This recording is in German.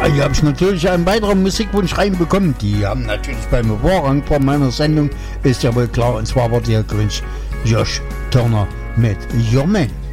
Ja, hier habe ich natürlich einen weiteren Musikwunsch reinbekommen. Die haben natürlich beim Vorrang von meiner Sendung, ist ja wohl klar, und zwar war der gewünscht Josh Turner mit Your Man.